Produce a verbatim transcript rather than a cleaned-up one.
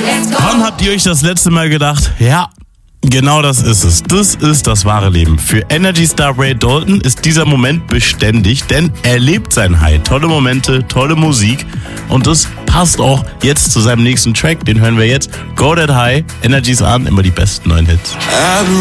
Wann habt ihr euch das letzte Mal gedacht, ja, genau das ist es. Das ist das wahre Leben. Für Energy Star Ray Dalton ist dieser Moment beständig, denn er lebt sein High. Tolle Momente, tolle Musik und das passt auch jetzt zu seinem nächsten Track. Den hören wir jetzt. Go That High, Energy's an, immer die besten neuen Hits.